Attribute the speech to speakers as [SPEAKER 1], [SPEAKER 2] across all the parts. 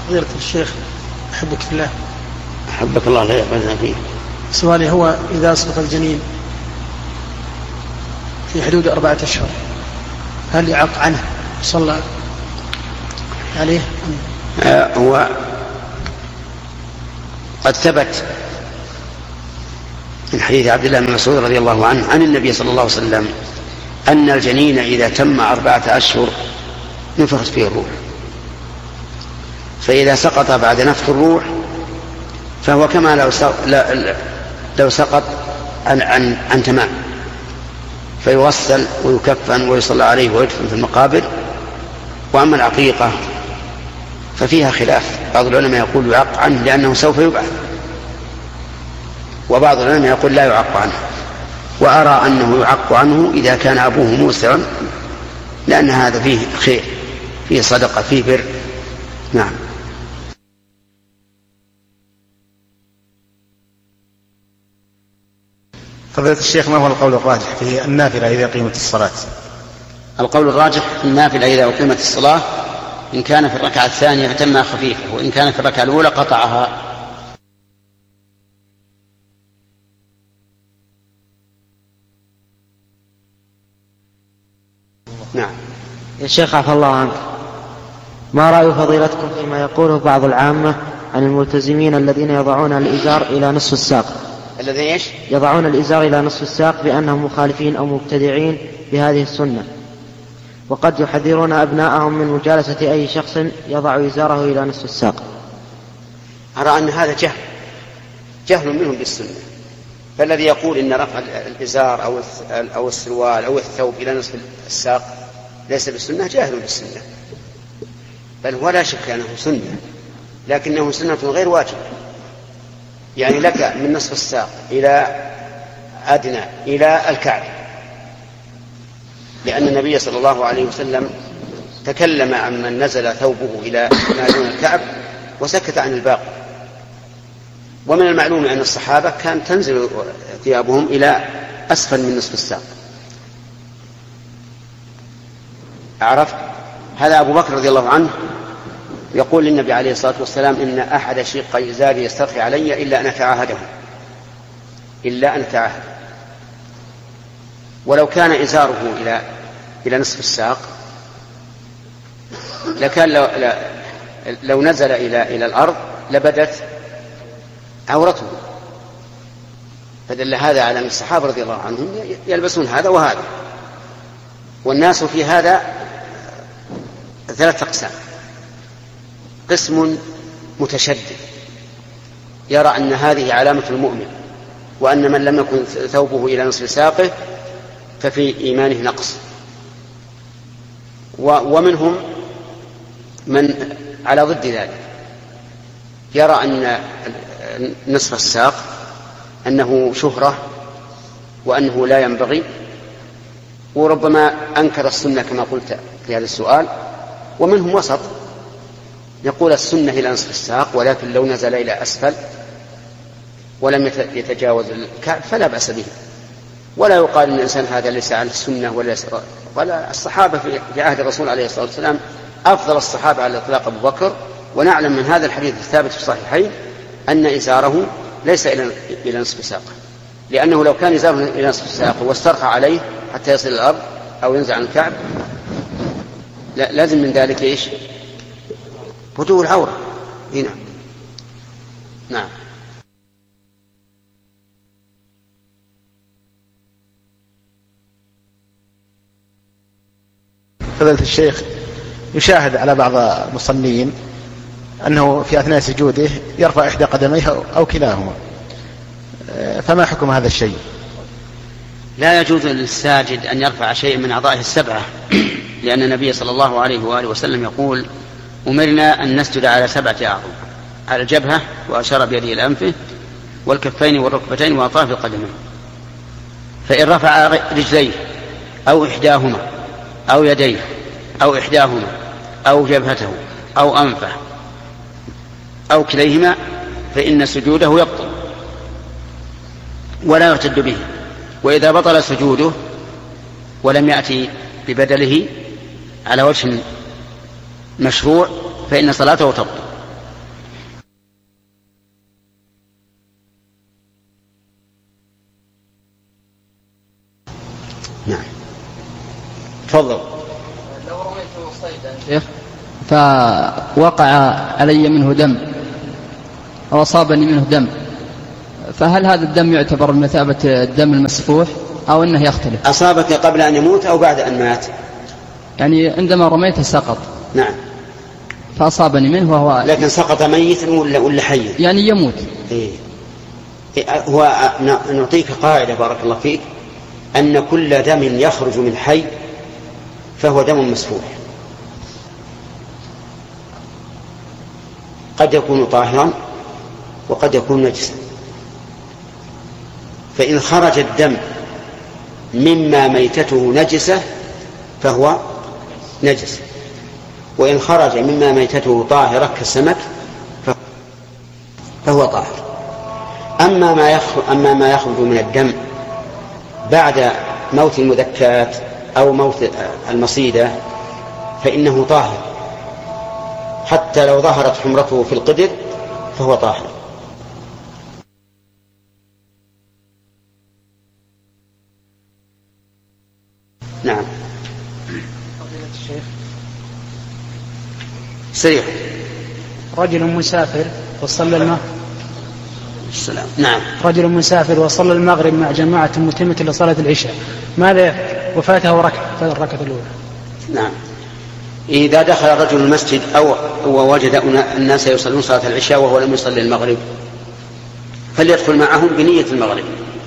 [SPEAKER 1] فضيلة الشيخ أحبك في الله.
[SPEAKER 2] أحبك الله لا يقبلنا فيه.
[SPEAKER 1] سؤالي هو إذا أسقط الجنين في حدود 4 أشهر هل يعق عنه صلى عليه؟
[SPEAKER 2] هو قد ثبت من حديث عبد الله بن مسعود رضي الله عنه عن النبي صلى الله عليه وسلم أن الجنين إذا تم 4 أشهر نفخت فيه الروح، فإذا سقط بعد نفخ الروح فهو كما لو سقط عن تمام، فيغسل ويكفن ويصلى عليه ويدفن في المقابر. وأما العقيقة ففيها خلاف، بعض العلماء يقول يعق عنه لأنه سوف يبعث، وبعض العلماء يقول لا يعق عنه، وأرى أنه يعق عنه إذا كان أبوه موسرا، لأن هذا فيه خير، فيه صدقة، فيه بر. نعم.
[SPEAKER 3] فضيلة الشيخ، ما هو القول الراجح في النافلة إذا قيمت الصلاة؟
[SPEAKER 2] القول الراجح في النافلة إذا أقيمت الصلاة إن كان في الركعة الثانية فتمها خفيفة، وإن كان في الركعة الأولى قطعها. نعم.
[SPEAKER 4] يا شيخ عفى الله عنك، ما رأي فضيلتكم فيما يقوله بعض العامة عن الملتزمين الذين يضعون الإزار إلى نصف الساق؟
[SPEAKER 2] الذين ايش؟
[SPEAKER 4] يضعون الإزار إلى نصف الساق بأنهم مخالفين أو مبتدعين بهذه السنة، وقد يحذرون أبناءهم من مجالسة أي شخص يضع إزاره إلى نصف الساق.
[SPEAKER 2] أرى أن هذا جهل منهم بالسنة، فالذي يقول إن رفع الإزار أو السروال أو الثوب إلى نصف الساق ليس بالسنة جاهل بالسنة، بل ولا شك أنه سنة، لكنه سنة غير واجب. يعني لك من نصف الساق إلى أدنى إلى الكعب، لأن النبي صلى الله عليه وسلم تكلم عن من نزل ثوبه إلى ما دون الكعب وسكت عن الباقي. ومن المعلوم أن الصحابة كان تنزل ثيابهم إلى أسفل من نصف الساق. عرفت؟ هذا أبو بكر رضي الله عنه يقول للنبي عليه الصلاة والسلام إن أحد شق إزاري يسترخي علي إلا أن أتعاهده. ولو كان إزاره إلى نصف الساق لكان لو نزل إلى الأرض لبدت عورته، فدل هذا على أن الصحابة رضي الله عنهم يلبسون هذا وهذا. والناس في هذا 3 أقسام: قسم متشدد يرى أن هذه علامة المؤمن، وأن من لم يكن ثوبه إلى نصف ساقه ففي إيمانه نقص. ومنهم من على ضد ذلك، يرى أن نصف الساق أنه شهرة وأنه لا ينبغي، وربما أنكر السنة كما قلت في هذا السؤال. ومنهم وسط يقول السنة إلى نصف الساق، ولكن لو نزل إلى أسفل ولم يتجاوز الكعب فلا بأس به، ولا يقال أن الإنسان هذا ليس على السنة ولا الصحابة في عهد الرسول عليه الصلاة والسلام أفضل الصحابة على الإطلاق أبو بكر. ونعلم من هذا الحديث الثابت في الصحيحين أن إزاره ليس إلى نصف ساقه، لأنه لو كان إزاره إلى نصف ساقه واسترخى عليه حتى يصل الأرض أو ينزع عن الكعب لازم من ذلك إيش؟ بدو العورة. هنا نعم.
[SPEAKER 3] فضيلة الشيخ، يشاهد على بعض المصلين أنه في أثناء سجوده يرفع إحدى قدميه أو كلاهما، فما حكم هذا الشيء؟
[SPEAKER 2] لا يجوز للساجد أن يرفع شيء من أعضائه 7، لأن النبي صلى الله عليه وآله وسلم يقول: أمرنا أن نسجد على 7 أعضاء، على الجبهة، وأشار بيده إلى أنفه، والكفين والركبتين وأطراف القدمين. فإن رفع رجليه أو إحداهما أو يديه أو إحداهما أو جبهته أو أنفه أو كليهما فإن سجوده يبطل ولا يعتد به. وإذا بطل سجوده ولم يأتي ببدله على وجه مشروع فإن صلاته تبطل.
[SPEAKER 5] شيخ فوقع علي منه دم أو أصابني منه دم، فهل هذا الدم يعتبر بمثابة الدم المسفوح أو أنه يختلف؟
[SPEAKER 2] أصابك قبل أن يموت أو بعد أن مات؟ يعني
[SPEAKER 5] عندما رميته سقط.
[SPEAKER 2] نعم.
[SPEAKER 5] فأصابني منه وهو
[SPEAKER 2] لكن سقط ميتا ولا حيا؟
[SPEAKER 5] يعني يموت.
[SPEAKER 2] إيه. هو نعطيك قاعدة بارك الله فيك، أن كل دم يخرج من حي فهو دم مسفوح، قد يكون طاهرا وقد يكون نجسا. فإن خرج الدم مما ميتته نجسة فهو نجس، وإن خرج مما ميتته طاهرة كالسمك فهو طاهر. أما ما يخرج من الدم بعد موت المذكات أو موت المصيدة فإنه طاهر، حتى لو ظهرت حمرته في القدر فهو طاهر. نعم. سريع.
[SPEAKER 6] رجل مسافر وصلى المغرب.
[SPEAKER 2] السلام. نعم.
[SPEAKER 6] رجل مسافر وصلى المغرب مع جماعة متمة لصلاة العشاء، ماذا يفعل؟ وفاته الركعة الأولى.
[SPEAKER 2] نعم. إذا دخل الرجل المسجد أو وجد الناس يصلون صلاة العشاء وهو لم يصلي المغرب فليدخل معهم بنية المغرب،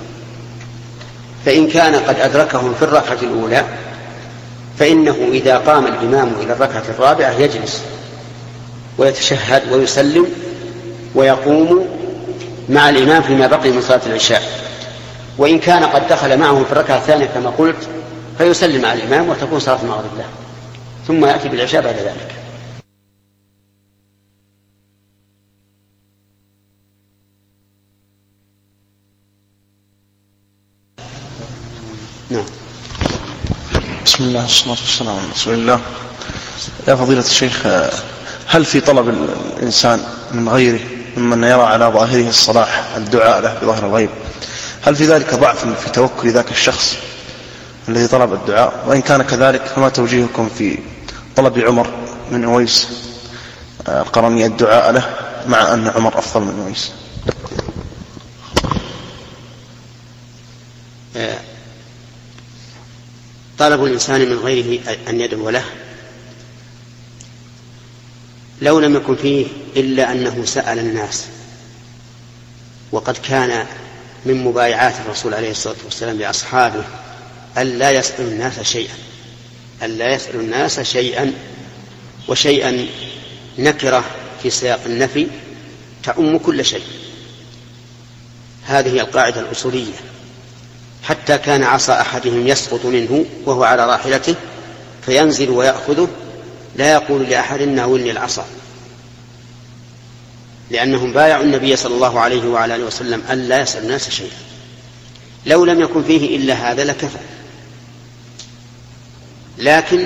[SPEAKER 2] فإن كان قد أدركهم في الركعة الأولى فإنه إذا قام الإمام إلى الركعة الرابعة يجلس ويتشهد ويسلم ويقوم مع الإمام فيما بقي من صلاة العشاء. وإن كان قد دخل معه في الركعة الثانية كما قلت فيسلم على الإمام وتكون صلاة المغرب له، ثم يأتي بالعشاء بعد ذلك. نعم.
[SPEAKER 7] بسم الله والصلاة والسلام على رسول الله. يا فضيلة الشيخ، هل في طلب الإنسان من غيره ممن يرى على ظاهره الصلاح الدعاء له بظاهر الغيب، هل في ذلك ضعف في توكل ذاك الشخص الذي طلب الدعاء؟ وإن كان كذلك فما توجيهكم في طلب عمر من أويس القرني الدعاء له مع أن عمر أفضل من أويس؟
[SPEAKER 2] طلب الإنسان من غيره أن يدعو له لو لم يكن فيه إلا أنه سأل الناس، وقد كان من مبايعات الرسول عليه الصلاة والسلام لأصحابه ألا يسأل الناس شيئا، وشيئا نكرة في سياق النفي تعم كل شيء. هذه القاعدة الأصولية، حتى كان عصا أحدهم يسقط منه وهو على راحلته فينزل ويأخذه لا يقول لأحد ناولني العصا، لأنهم بايعوا النبي صلى الله عليه وعلى آله وسلم ألا يسأل الناس شيئا. لو لم يكن فيه إلا هذا لكفى. لكن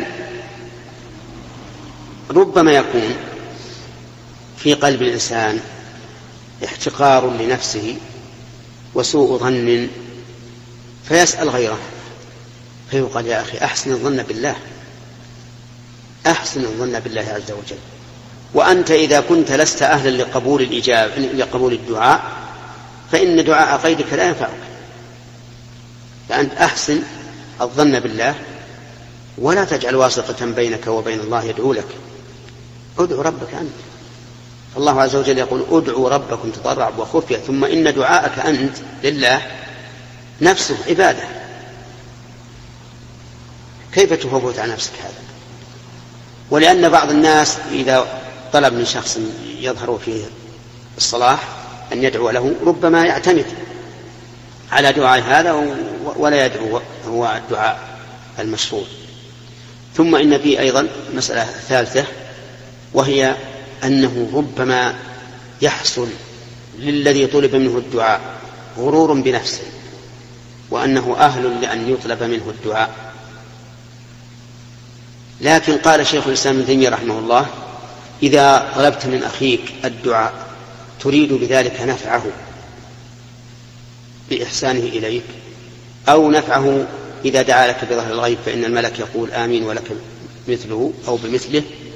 [SPEAKER 2] ربما يكون في قلب الإنسان احتقار لنفسه وسوء ظن فيسأل غيره، فيقال يا أخي أحسن الظن بالله عز وجل، وأنت إذا كنت لست أهلا لقبول الدعاء فإن دعاء غيرك لا ينفعك، فأنت أحسن الظن بالله ولا تجعل واسطة بينك وبين الله يدعو لك. ادعو ربك أنت. الله عز وجل يقول ادعوا ربكم تضرعا وخفيا، ثم إن دعاءك أنت لله نفسه عبادة. كيف تفوت على نفسك هذا؟ ولأن بعض الناس إذا طلب من شخص يظهر فيه الصلاح أن يدعو له ربما يعتمد على دعاء هذا ولا يدعو هو الدعاء المشروع. ثم إن فيه أيضا مسألة ثالثة، وهي أنه ربما يحصل للذي طلب منه الدعاء غرور بنفسه وأنه أهل لأن يطلب منه الدعاء. لكن قال شيخ الإسلام ابن تيمية رحمه الله إذا طلبت من أخيك الدعاء تريد بذلك نفعه بإحسانه إليك أو نفعه إذا دعا لك بظهر الغيب فإن الملك يقول آمين ولك مثله أو بمثله،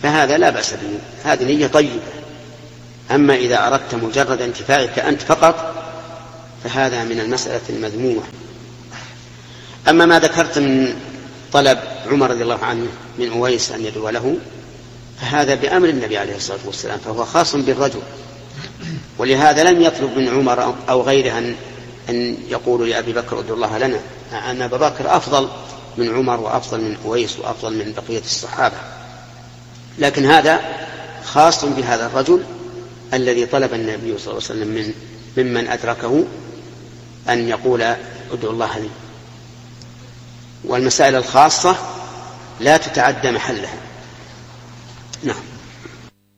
[SPEAKER 2] فهذا لا بأس به، هذه نية طيبة. أما إذا أردت مجرد انتفاعك أنت فقط فهذا من المسألة المذمومة. أما ما ذكرت من طلب عمر رضي الله عنه من أويس أن يدعو له فهذا بأمر النبي عليه الصلاة والسلام، فهو خاص بالرجل، ولهذا لم يطلب من عمر أو غيره أن يقول لأبي بكر ادعو الله لنا، أن أبا بكر أفضل من عمر وأفضل من أويس وأفضل من بقية الصحابة، لكن هذا خاص بهذا الرجل الذي طلب النبي صلى الله عليه وسلم ممن أدركه أن يقول ادعو الله لي. والمسائل الخاصة لا تتعدى محلها. نعم.